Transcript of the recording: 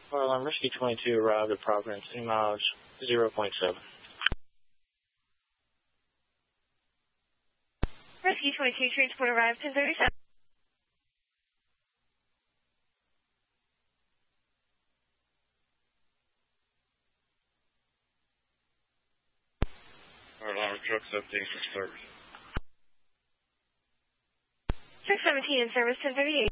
Well, I'm Risky 22 arrived at Providence, mileage 0.7. Rescue 22, transport arrived 1037. Alarm truck 17 for service. Truck 17 in service 1038.